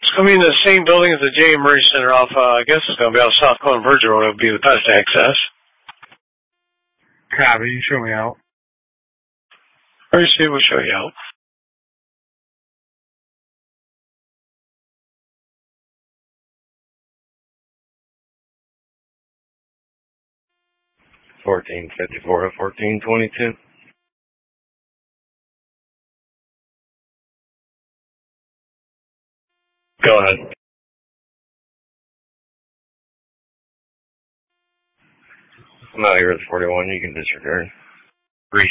It's going to be in the same building as the J. Murray Center off, I guess it's going to be off South Converge Road. It'll be the best access. Copy, you show me out. We'll show you out. $14.54 to $14.22. Go ahead. I'm out here at 41. You can disregard.